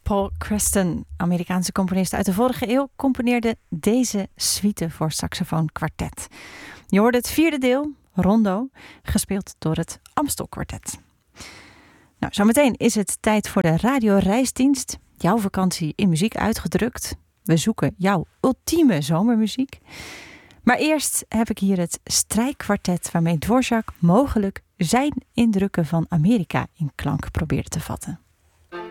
Paul Creston, Amerikaanse componist uit de vorige eeuw, componeerde deze suite voor saxofoon kwartet. Je hoorde het vierde deel, Rondo, gespeeld door het Amstel Kwartet. Nou, zometeen is het tijd voor de radioreisdienst. Jouw vakantie in muziek uitgedrukt. We zoeken jouw ultieme zomermuziek. Maar eerst heb ik hier het strijkkwartet waarmee Dvorak mogelijk zijn indrukken van Amerika in klank probeert te vatten.